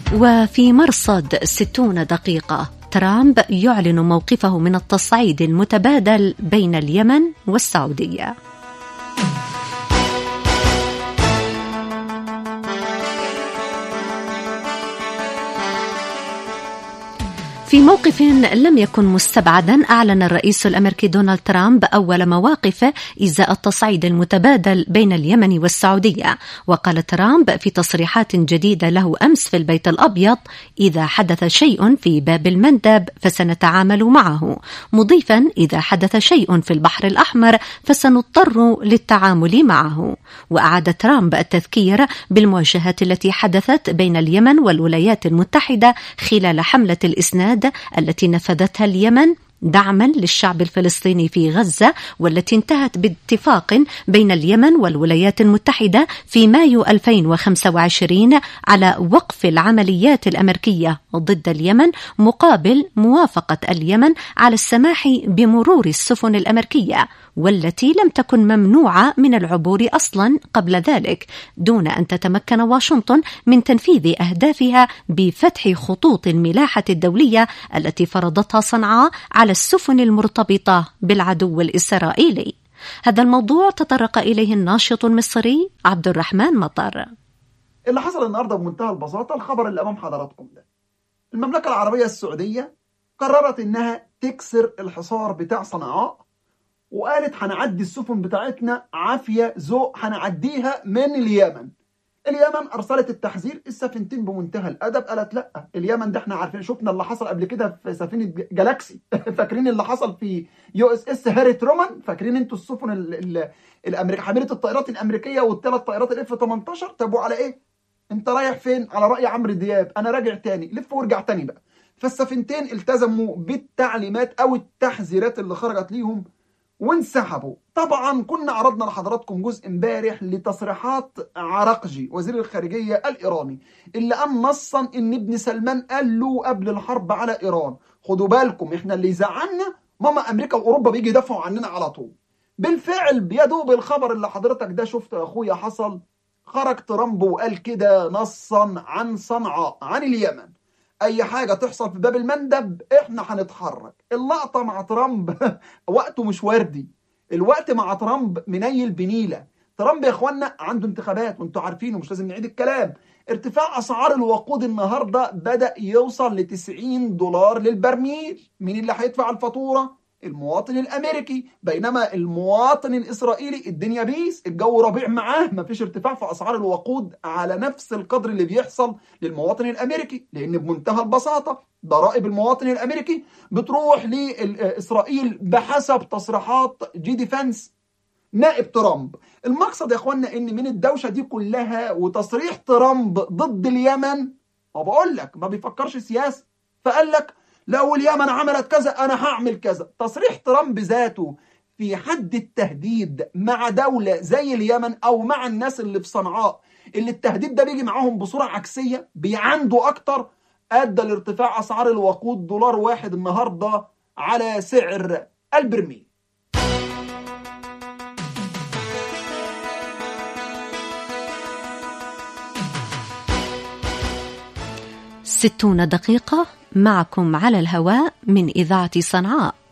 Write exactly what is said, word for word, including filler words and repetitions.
وفي مرصد ستون دقيقة، ترامب يعلن موقفه من التصعيد المتبادل بين اليمن والسعودية. في موقف لم يكن مستبعدا، أعلن الرئيس الأمريكي دونالد ترامب أول مواقفه إزاء التصعيد المتبادل بين اليمن والسعودية. وقال ترامب في تصريحات جديدة له أمس في البيت الأبيض: إذا حدث شيء في باب المندب فسنتعامل معه، مضيفا: إذا حدث شيء في البحر الأحمر فسنضطر للتعامل معه. وأعاد ترامب التذكير بالمواجهات التي حدثت بين اليمن والولايات المتحدة خلال حملة الإسناد التي نفذتها اليمن دعما للشعب الفلسطيني في غزة، والتي انتهت باتفاق بين اليمن والولايات المتحدة في مايو ألفين وخمسة وعشرين على وقف العمليات الأمريكية ضد اليمن مقابل موافقة اليمن على السماح بمرور السفن الأمريكية، والتي لم تكن ممنوعة من العبور أصلا قبل ذلك، دون أن تتمكن واشنطن من تنفيذ أهدافها بفتح خطوط الملاحة الدولية التي فرضتها صنعاء على السفن المرتبطة بالعدو الإسرائيلي. هذا الموضوع تطرق إليه الناشط المصري عبد الرحمن مطر. اللي حصل النهاردة بمنتهى البساطة الخبر اللي أمام حضراتكم ده: المملكة العربية السعودية قررت إنها تكسر الحصار بتاع صنعاء، وقالت هنعدي السفن بتاعتنا عافية ذوق، هنعديها من اليمن. اليمن أرسلت التحذير، السفينتين بمنتهى الأدب قالت لا، اليمن ده احنا عارفين، شفنا اللي حصل قبل كده في سفينة جالاكسي فاكرين اللي حصل في يو اس اس هاري ترومان؟ فاكرين انتوا السفن الامريكيه حامله الطائرات الامريكيه والثلاث طائرات الاف تمنتاشر؟ طب على ايه؟ انت رايح فين؟ على رأي عمرو دياب انا راجع تاني، لف وارجع تاني بقى. فالسفينتين التزموا بالتعليمات او التحذيرات اللي خرجت ليهم وانسحبوا. طبعا كنا عرضنا لحضراتكم جزء امبارح لتصريحات عراقجي وزير الخارجية الإيراني، اللي قام نصا ان ابن سلمان قال له قبل الحرب على إيران: خدوا بالكم احنا اللي يزعلنا ماما أمريكا وأوروبا بيجي يدافعوا عننا على طول. بالفعل بيدوب الخبر اللي حضرتك ده شفته يا أخويا حصل، خرج ترامب وقال كده نصا عن صنعاء، عن اليمن: اي حاجة تحصل في باب المندب احنا هنتحرك. اللقطة مع ترامب وقته مش وردي، الوقت مع ترامب منيل بنيلة. ترامب يا اخوانا عنده انتخابات وانتوا عارفينه، مش لازم نعيد الكلام. ارتفاع اسعار الوقود النهاردة بدأ يوصل ل تسعين دولار للبرميل. مين اللي هيدفع الفاتورة؟ المواطن الامريكي. بينما المواطن الاسرائيلي الدنيا بيس، الجو ربيع معاه، مفيش ارتفاع في اسعار الوقود على نفس القدر اللي بيحصل للمواطن الامريكي، لان بمنتهى البساطه ضرائب المواطن الامريكي بتروح لاسرائيل بحسب تصريحات جي ديفنس نائب ترامب. المقصد يا اخوانا ان من الدوشه دي كلها وتصريح ترامب ضد اليمن، وبقول لك ما بيفكرش سياسه، فقال لك لو اليمن عملت كذا أنا هعمل كذا. تصريح ترامب ذاته في حد التهديد مع دولة زي اليمن أو مع الناس اللي في صنعاء، اللي التهديد ده بيجي معاهم بصورة عكسية، بيعندوا أكتر، أدى لارتفاع أسعار الوقود دولار واحد النهاردة على سعر البرميل. ستون دقيقة معكم على الهواء من إذاعة صنعاء.